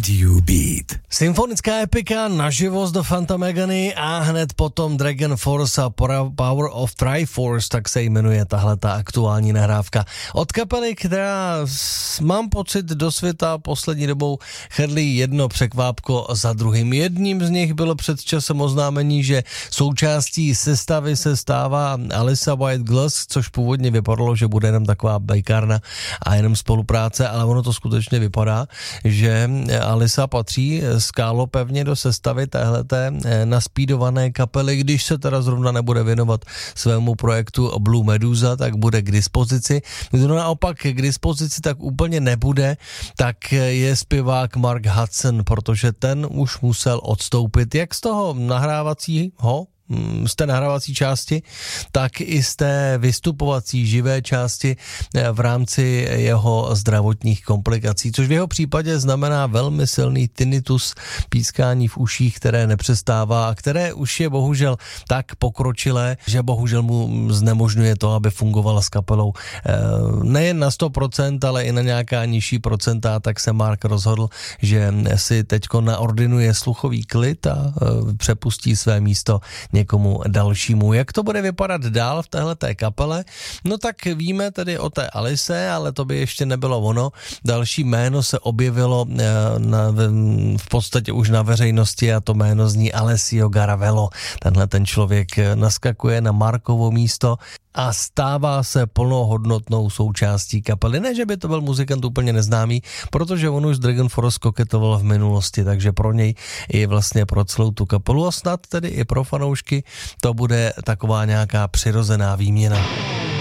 Radio Beat. Symfonická epika naživo z Fanta Megany a hned potom Dragon Force a Power of Triforce, tak se jmenuje tahle ta aktuální nahrávka od kapely, která mám pocit do světa poslední dobou chrlí jedno překvápko za druhým. Jedním z nich bylo před časem oznámení, že součástí sestavy se stává Alissa White Glass, což původně vypadalo, že bude jenom taková bajkárna a jenom spolupráce, ale ono to skutečně vypadá, že Alissa patří skálopevně do sestavy téhleté naspídované kapely, když se teda zrovna nebude věnovat svému projektu Blue Medusa, tak bude k dispozici. Kdo naopak k dispozici tak úplně nebude, tak je zpěvák Mark Hudson, protože ten už musel odstoupit jak z toho z té nahrávací části, tak i z té vystupovací živé části v rámci jeho zdravotních komplikací, což v jeho případě znamená velmi silný tinnitus, pískání v uších, které nepřestává a které už je bohužel tak pokročilé, že bohužel mu znemožňuje to, aby fungovala s kapelou nejen na 100%, ale i na nějaká nižší procenta, tak se Mark rozhodl, že si teďko naordinuje sluchový klid a přepustí své místo někomu dalšímu. Jak to bude vypadat dál v téhleté kapele? No tak víme tedy o té Alise, ale to by ještě nebylo ono. Další jméno se objevilo v podstatě už na veřejnosti a to jméno zní Alessio Garavello. Tenhle ten člověk naskakuje na Markovo místo a stává se plnohodnotnou součástí kapely. Ne, že by to byl muzikant úplně neznámý, protože on už s Dragon Force koketoval v minulosti, takže pro něj i vlastně pro celou tu kapelu a snad tedy i pro fanoušky to bude taková nějaká přirozená výměna.